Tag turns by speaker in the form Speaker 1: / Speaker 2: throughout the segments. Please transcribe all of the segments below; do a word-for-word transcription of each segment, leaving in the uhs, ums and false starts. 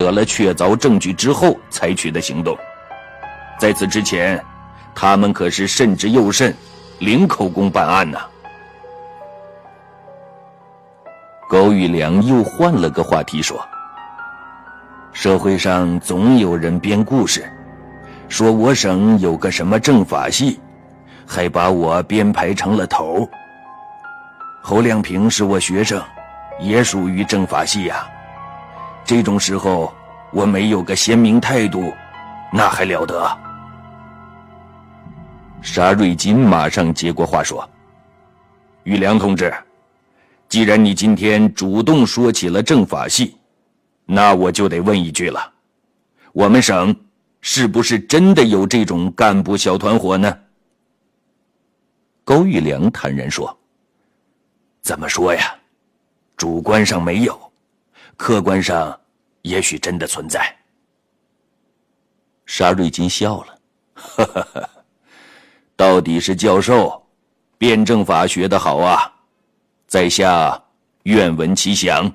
Speaker 1: 得了确凿证据之后采取的行动。在此之前，他们可是慎之又慎，零口供办案呢。高玉良又换了个话题说，社会上总有人编故事，说我省有个什么政法系，还把我编排成了头。侯亮平是我学生，也属于政法系呀、啊。这种时候我没有个鲜明态度，那还了得？沙瑞金马上接过话说，玉良同志，既然你今天主动说起了政法系，那我就得问一句了，我们省是不是真的有这种干部小团伙呢？高玉良坦然说，怎么说呀，主观上没有，客观上也许真的存在。沙瑞金笑了，哈哈哈，到底是教授，辩证法学得好啊，在下愿闻其详。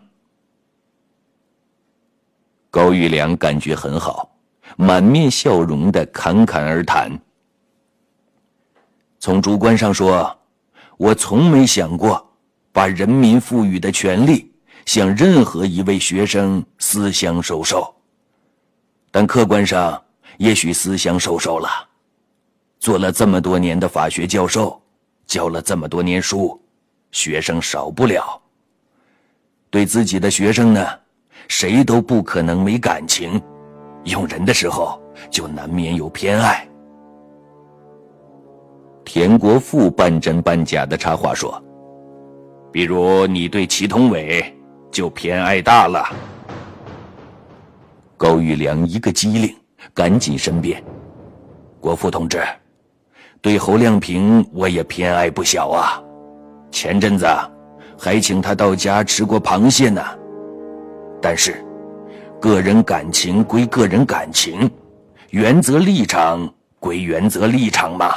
Speaker 1: 高玉良感觉很好，满面笑容地侃侃而谈。从主观上说，我从没想过把人民赋予的权利向任何一位学生私相授受，但客观上也许私相授受了。做了这么多年的法学教授，教了这么多年书，学生少不了。对自己的学生呢，谁都不可能没感情，用人的时候就难免有偏爱。田国富半真半假的插话说，比如你对祁同伟就偏爱大了。高玉良一个机灵，赶紧申辩，国富同志，对侯亮平我也偏爱不小啊，前阵子还请他到家吃过螃蟹呢。但是个人感情归个人感情，原则立场归原则立场嘛。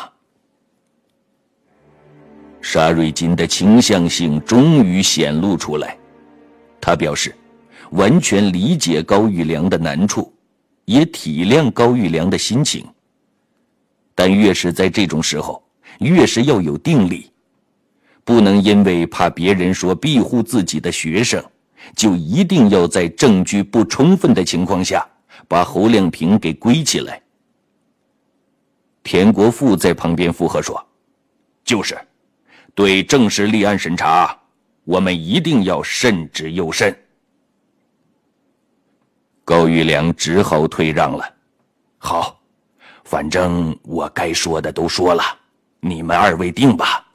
Speaker 1: 沙瑞金的倾向性终于显露出来，他表示完全理解高玉良的难处，也体谅高玉良的心情，但越是在这种时候，越是要有定力，不能因为怕别人说庇护自己的学生，就一定要在证据不充分的情况下把侯亮平给归起来。田国富在旁边附和说，就是对正式立案审查，我们一定要慎之又慎。高玉良只好退让了，好，反正我该说的都说了，你们二位定吧。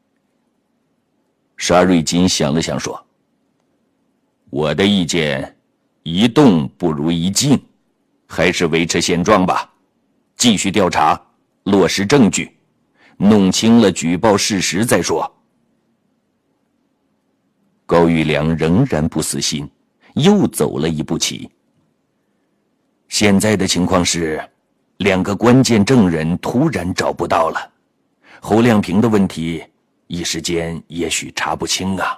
Speaker 1: 沙瑞金想了想说，我的意见一动不如一静，还是维持现状吧，继续调查，落实证据，弄清了举报事实再说。高玉良仍然不死心，又走了一步棋。现在的情况是，两个关键证人突然找不到了，侯亮平的问题一时间也许查不清啊。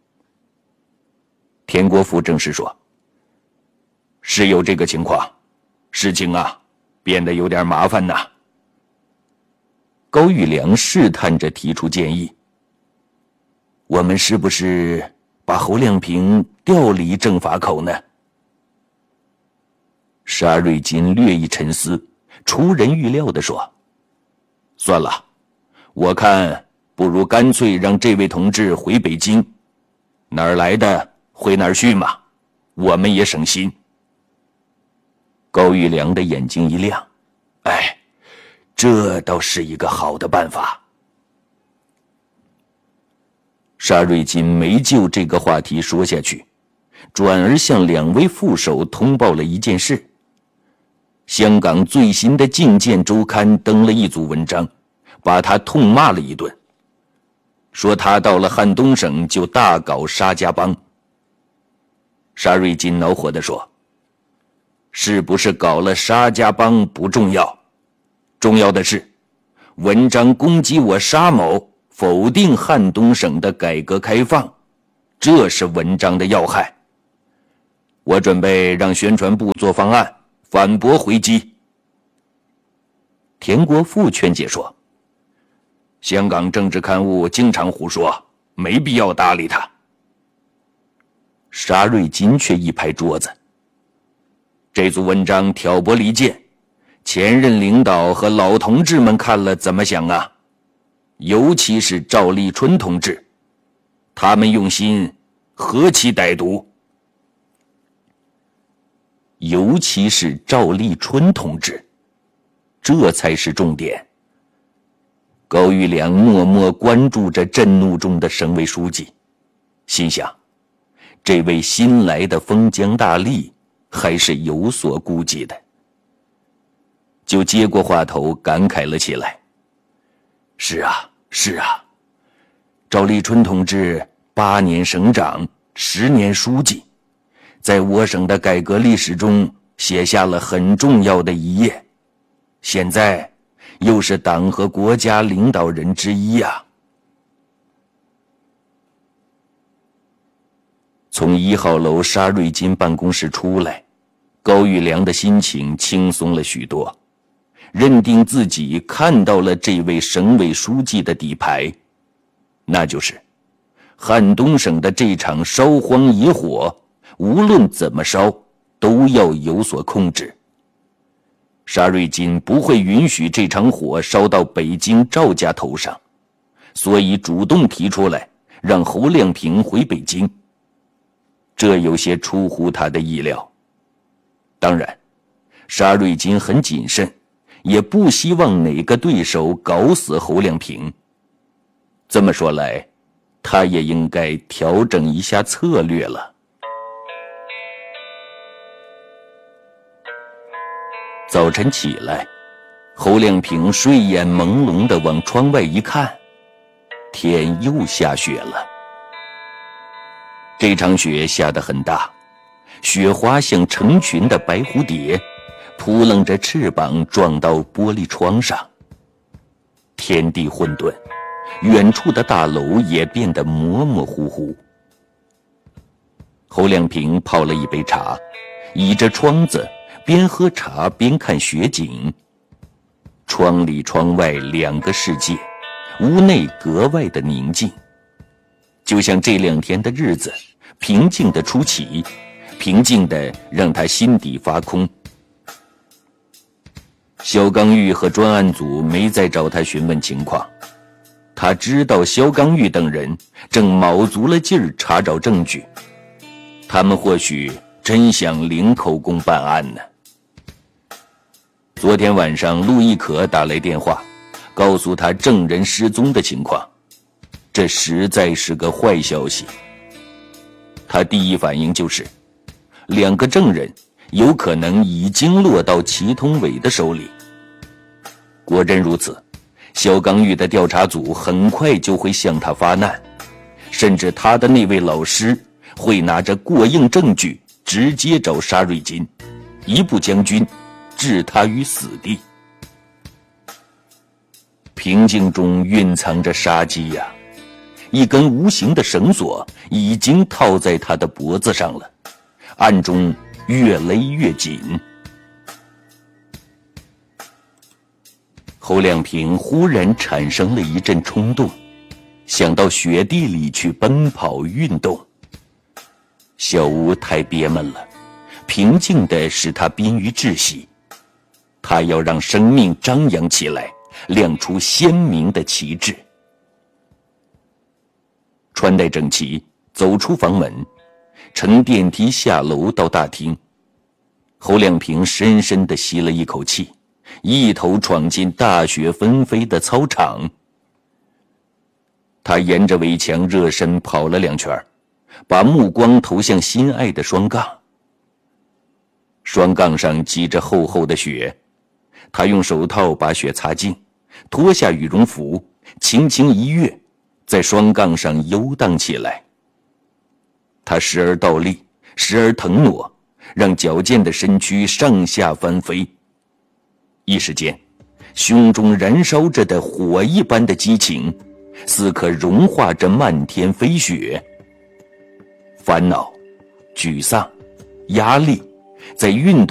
Speaker 1: 田国富证实说，是有这个情况，事情啊变得有点麻烦呐。高玉良试探着提出建议，我们是不是把侯亮平调离政法口呢？沙瑞金略一沉思，出人预料地说，算了，我看不如干脆让这位同志回北京，哪儿来的回哪儿去嘛，我们也省心。高玉良的眼睛一亮，哎，这倒是一个好的办法。沙瑞金没就这个话题说下去，转而向两位副手通报了一件事。香港最新的《镜见周刊》登了一组文章，把他痛骂了一顿，说他到了汉东省就大搞沙家帮。沙瑞金恼火地说，是不是搞了沙家帮不重要，重要的是文章攻击我沙某，否定汉东省的改革开放，这是文章的要害。 我准备让宣传部做方案，反驳回击。田国富劝解说，香港政治刊物经常胡说，没必要搭理他。沙瑞金却一拍桌子，这组文章挑拨离间，前任领导和老同志们看了怎么想啊？尤其是赵立春同志，他们用心，何其歹毒！尤其是赵立春同志，这才是重点。高育良默默关注着震怒中的省委书记，心想，这位新来的封疆大吏还是有所顾忌的，就接过话头感慨了起来。是啊，是啊，赵立春同志八年省长，十年书记，在我省的改革历史中写下了很重要的一页，现在又是党和国家领导人之一啊。从一号楼沙瑞金办公室出来，高育良的心情轻松了许多，认定自己看到了这位省委书记的底牌，那就是汉东省的这场烧荒野火，无论怎么烧，都要有所控制。沙瑞金不会允许这场火烧到北京赵家头上，所以主动提出来让侯亮平回北京。这有些出乎他的意料。当然，沙瑞金很谨慎，也不希望哪个对手搞死侯亮平。这么说来，他也应该调整一下策略了。早晨起来，侯亮平睡眼朦胧地往窗外一看，天又下雪了。这场雪下得很大，雪花像成群的白蝴蝶，扑棱着翅膀撞到玻璃窗上。天地混沌，远处的大楼也变得模模糊糊。侯亮平泡了一杯茶，倚着窗子边喝茶边看雪景。窗里窗外两个世界，屋内格外的宁静，就像这两天的日子平静的出奇，平静的让他心底发空。肖刚玉和专案组没再找他询问情况，他知道肖刚玉等人正卯足了劲儿查找证据，他们或许真想零口供办案呢。昨天晚上陆亦可打来电话，告诉他证人失踪的情况，这实在是个坏消息。他第一反应就是，两个证人有可能已经落到祁同伟的手里。果真如此，肖刚玉的调查组很快就会向他发难，甚至他的那位老师会拿着过硬证据直接找沙瑞金，一步将军置他于死地。平静中蕴藏着杀机呀、啊，一根无形的绳索已经套在他的脖子上了，暗中越勒越紧。侯亮平忽然产生了一阵冲动，想到雪地里去奔跑运动。小屋太憋闷了，平静的使他濒于窒息。他要让生命张扬起来，亮出鲜明的旗帜。穿戴整齐，走出房门，乘电梯下楼到大厅。侯亮平深深地吸了一口气，一头闯进大雪纷飞的操场。他沿着围墙热身跑了两圈，把目光投向心爱的双杠。双杠上积着厚厚的雪，他用手套把雪擦净，脱下羽绒服，轻轻一跃，在双杠上游荡起来。他时而倒立，时而腾挪，让矫健的身躯上下翻飞。一时间，胸中燃烧着的火一般的激情，似可融化这漫天飞雪。烦恼、沮丧、 压力，在运动